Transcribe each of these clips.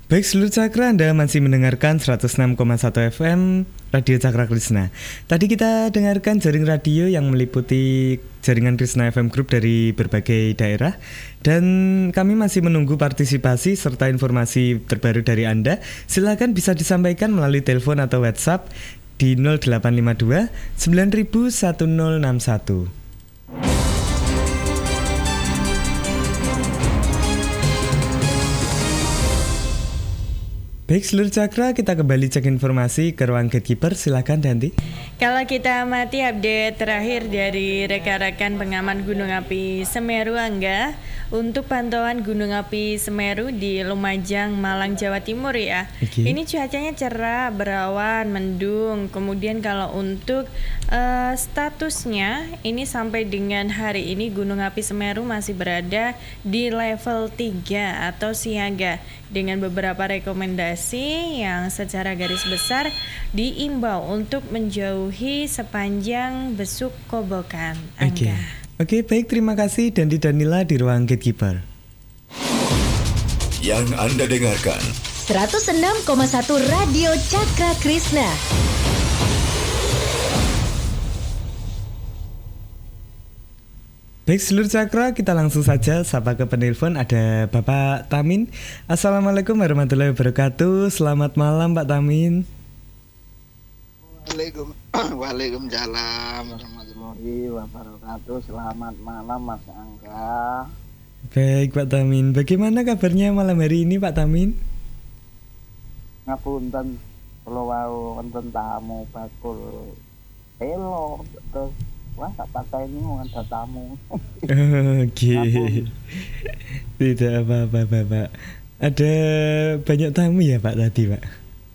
Baik seluruh cakra, Anda masih mendengarkan 106,1 FM Radio Cakra Krishna. Tadi kita dengarkan jaring radio yang meliputi jaringan Krishna FM Group dari berbagai daerah. Dan kami masih menunggu partisipasi serta informasi terbaru dari Anda. Silakan bisa disampaikan melalui telepon atau WhatsApp di 0852 9000 1061. Baik seluruh cakra, kita kembali cek informasi ke ruang gatekeeper. Silakan Danti. Kalau kita amati update terakhir dari rekan-rekan pengaman Gunung Api Semeru, Angga, untuk pantauan Gunung Api Semeru di Lumajang, Malang, Jawa Timur ya. Ini cuacanya cerah, berawan, mendung. Kemudian kalau untuk statusnya ini sampai dengan hari ini Gunung Api Semeru masih berada di level 3 atau siaga dengan beberapa rekomendasi yang secara garis besar diimbau untuk menjauhi sepanjang besuk kobokan. Angga. Oke, baik, terima kasih Dandi Danila di ruang gatekeeper. Yang Anda dengarkan 106,1 Radio Cakra Krishna. Baik seluruh cakra, kita langsung saja sapa ke penelpon. Ada Bapak Tamin. Assalamualaikum warahmatullahi wabarakatuh. Selamat malam Pak Tamin. Waalaikumsalam warahmatullahi wabarakatuh. Selamat malam Mas Angga. Baik Pak Tamin, bagaimana kabarnya malam hari ini Pak Tamin? Ngapunten kula wau wonten tamu bakul elo terus wah tak pakai ini mau ada tamu. Oke. Tidak apa-apa Bapak. Ada banyak tamu ya Pak tadi Pak?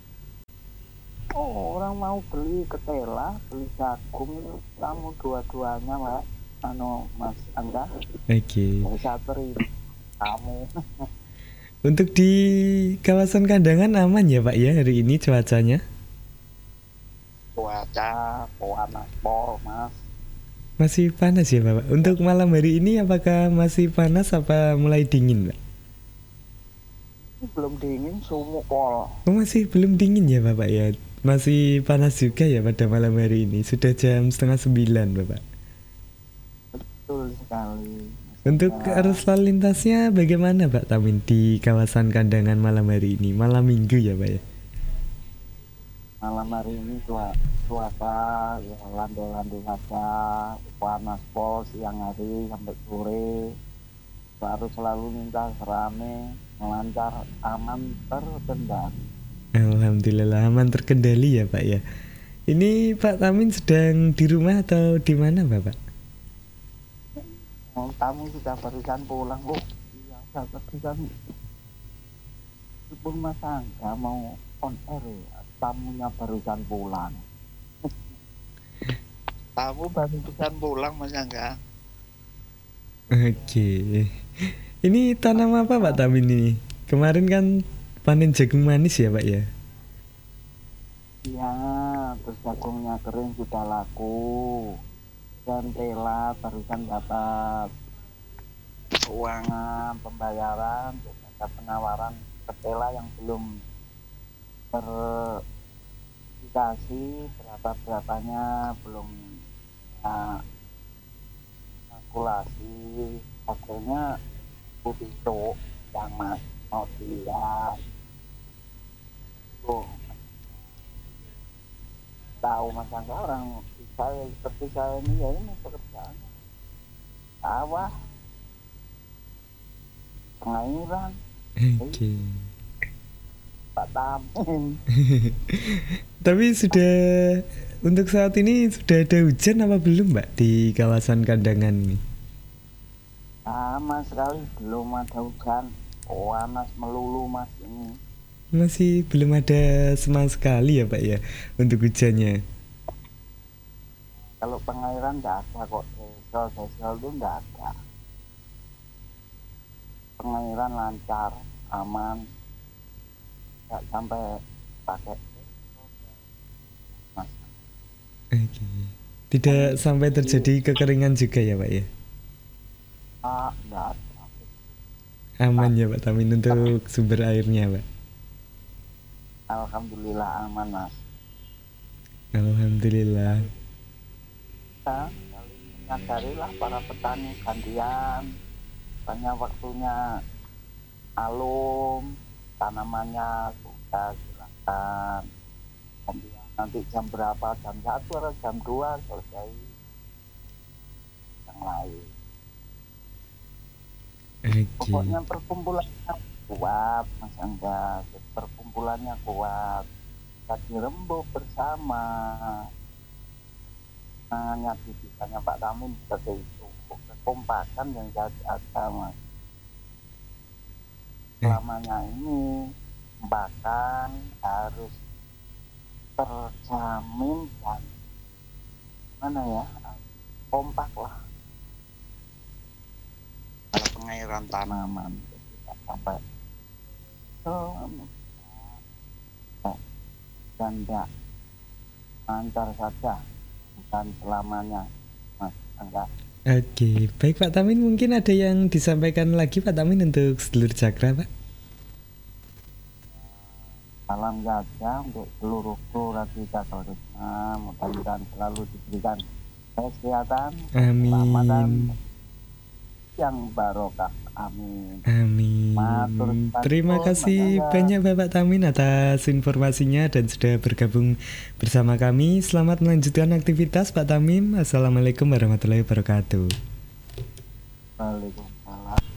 Oh, orang mau beli ketela, beli jagung itu tamu dua-duanya Pak. Mas Angga. Oke. Bisa beri tamu. Untuk di kawasan Kandangan aman ya Pak ya hari ini cuacanya? Cuaca panas pol Mas. Masih panas ya Bapak. Untuk malam hari ini apakah masih panas apa mulai dingin Pak? Belum dingin, sumuk pol. Oh, masih belum dingin ya Bapak ya. Masih panas juga ya pada malam hari ini. Sudah jam 8:30 Bapak. Betul sekali. Untuk arus lalu lintasnya bagaimana Pak Tamin di kawasan Kandangan malam hari ini? Malam minggu ya Pak ya? Malam hari ini cuaca ya landai-landai saja, panas pol siang hari sampai sore. Harus selalu lintas rame, lancar, aman, terkendali. Alhamdulillah aman terkendali ya Pak ya. Ini Pak Tamin sedang di rumah atau di mana Bapak? Tamu sudah barusan pulang Bu. Iya, sudah barusan. Pun Mas Angga mau on air ya. Tamunya barusan pulang. Tamu barusan pulang Mas Angga. Oke. Ini tanam apa Pak Tamin ini? Kemarin kan panen jagung manis ya Pak ya? Iya, terus jagungnya kering sudah laku. Dan tela barusan dapat keuangan pembayaran, ada penawaran ketela yang belum dikasih berapanya belum kalkulasi, akhirnya putih yang Mas mau dilihat tuh tahu Mas Angga orang saya seperti saya ini ya ini pekerjaan sawah pengairan. Oke. Pak Tamin. Tapi sudah untuk saat ini sudah ada hujan apa belum Mbak di kawasan Kandangan ini? Sama sekali belum ada hujan, panas melulu Mas ini. Masih belum ada sama sekali ya Pak ya untuk hujannya. Kalau pengairan nggak ada kok, desel itu nggak ada. Pengairan lancar, aman, nggak sampai pakai. Mas. Oke. Tidak sampai terjadi kekeringan juga ya Pak ya? Nggak ada. Aman ya Pak Tamin untuk sumber airnya Pak? Alhamdulillah aman Mas. Alhamdulillah. Kita menyadarilah para petani gantian, banyak waktunya alum, tanamannya sudah silakan gantian. Nanti jam berapa, jam 1 atau jam 2 selesai yang lain. Oke. Pokoknya perkumpulannya kuat Mas Angga, perkumpulannya kuat, kita dirembuk bersama. Hanya bisanya Pak Tamin seperti itu, kekompakan yang jadi ada Mas. Selamanya ini bahkan harus terjamin dan mana ya, kompak lah. Kalau pengairan tanaman tidak sampai dan tidak lancar saja, bukan selamanya Mas Angga. Oke, baik Pak Tamin, mungkin ada yang disampaikan lagi Pak Tamin untuk sedulur Cakra, Pak? Salam gajah untuk seluruh kru Radio Cakra Krishna, mudah-mudahan selalu diberikan kesehatan, keselamatan yang barokah. Amin. Amin. Terima kasih banyak Bapak Tamin atas informasinya dan sudah bergabung bersama kami. Selamat melanjutkan aktivitas Pak Tamin. Assalamualaikum warahmatullahi wabarakatuh. Waalaikumsalam.